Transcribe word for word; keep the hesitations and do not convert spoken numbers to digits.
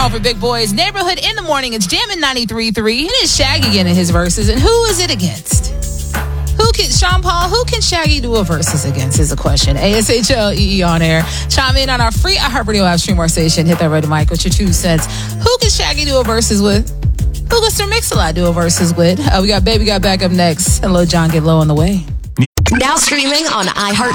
home for big boys. Neighborhood in the morning. It's Jammin' ninety-three point three. It is Shaggy again in his verses. And who is it against? Who can, Sean Paul, who can Shaggy do a versus against is the question. A S H L E E on air. Chime in on our free iHeartRadio app, stream our station. Hit that red mic with your two cents. Who can Shaggy do a versus with? Who can Sir Mix-a-Lot do a versus with? Uh, we got Baby Got Back up next. And Lil Jon Get Low on the way. Now streaming on iHeart.